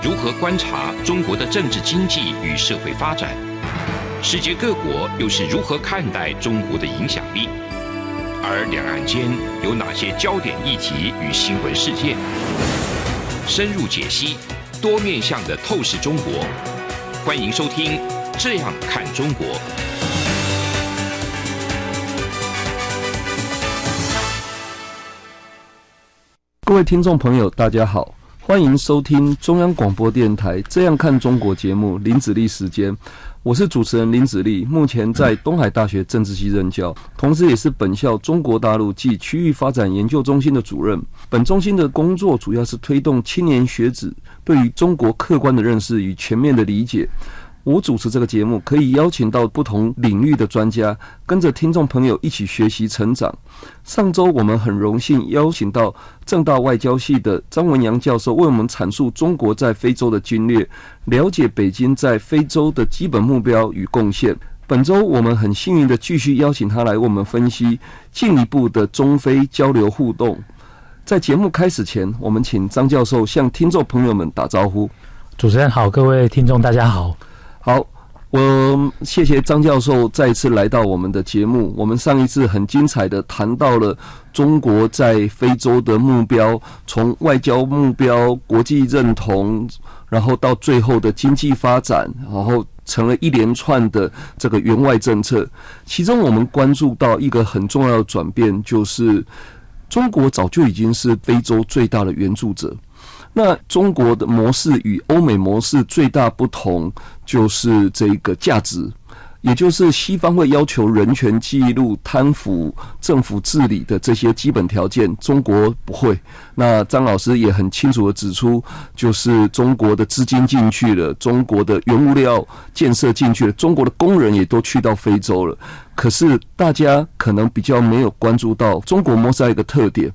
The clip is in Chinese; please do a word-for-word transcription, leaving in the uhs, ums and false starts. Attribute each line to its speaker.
Speaker 1: 如何观察中国的政治经济与社会发展？世界各国又是如何看待中国的影响力？而两岸间有哪些焦点议题与新闻事件？深入解析，多面向的透视中国。欢迎收听《这样看中国》。
Speaker 2: 各位听众朋友，大家好，欢迎收听中央广播电台《这样看中国》节目林子立时间。我是主持人林子立，目前在东海大学政治系任教，同时也是本校中国大陆暨区域发展研究中心的主任。本中心的工作主要是推动青年学子对于中国客观的认识与全面的理解。我主持这个节目，可以邀请到不同领域的专家，跟着听众朋友一起学习成长。上周我们很荣幸邀请到政大外交系的张文阳教授，为我们阐述中国在非洲的经略，了解北京在非洲的基本目标与贡献。本周我们很幸运的继续邀请他来为我们分析进一步的中非交流互动。在节目开始前，我们请张教授向听众朋友们打招呼。
Speaker 3: 主持人好，各位听众大家好。
Speaker 2: 好，我谢谢张教授再次来到我们的节目。我们上一次很精彩的谈到了中国在非洲的目标，从外交目标、国际认同，然后到最后的经济发展，然后成了一连串的这个援外政策。其中我们关注到一个很重要的转变，就是中国早就已经是非洲最大的援助者。那中国的模式与欧美模式最大不同就是这个价值，也就是西方会要求人权记录、贪腐、政府治理的这些基本条件，中国不会。那张老师也很清楚的指出，就是中国的资金进去了，中国的原物料建设进去了，中国的工人也都去到非洲了。可是大家可能比较没有关注到中国模式有一个特点，